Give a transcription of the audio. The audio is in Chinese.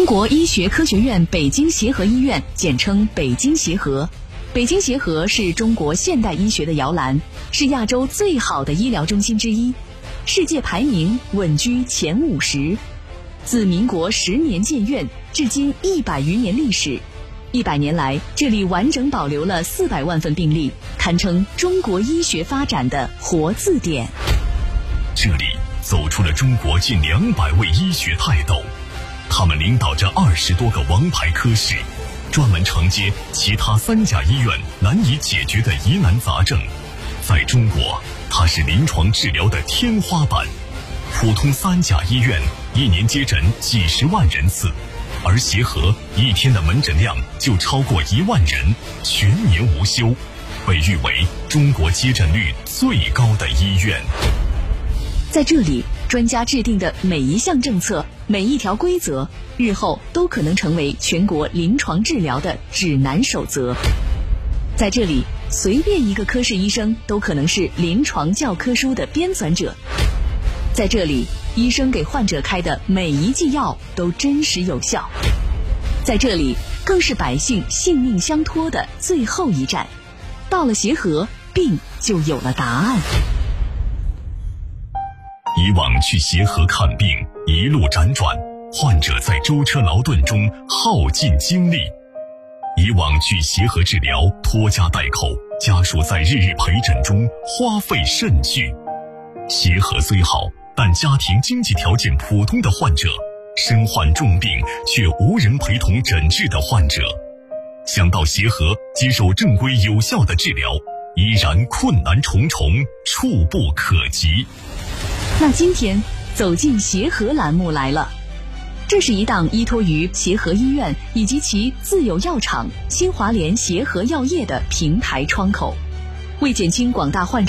国医学科学院北京协和医院，简称北京协和。北京协和是中国现代医学的摇篮，是亚洲最好的医疗中心之一，世界排名稳居前50。自民国10年建院，至今100余年历史。100年来，这里完整保留了400万份病例，堪称中国医学发展的活字典。 这里走出了中国近200位医学泰斗，他们领导着20多个王牌科室，专门承接其他3甲医院难以解决的疑难杂症。在中国，它是临床治疗的天花板。普通3甲医院1年接诊几十万人次，而协和1天的门诊量就超过1万人，全年无休，被誉为中国接诊率最高的医院。 在这里，专家制定的每一项政策、每一条规则，日后都可能成为全国临床治疗的指南守则。在这里，随便一个科室医生都可能是临床教科书的编纂者。在这里，医生给患者开的每一剂药都真实有效。在这里，更是百姓性命相托的最后一站。到了协和，病就有了答案。 以往去协和看病，一路辗转，患者在舟车劳顿中耗尽精力。以往去协和治疗，拖家带口，家属在日日陪诊中花费甚巨。协和虽好，但家庭经济条件普通的患者，身患重病却无人陪同诊治的患者，想到协和接受正规有效的治疗，依然困难重重，触不可及。 那今天走进协和栏目来了，这是一档依托于协和医院以及其自有药厂新华联协和药业的平台窗口，为减轻广大患者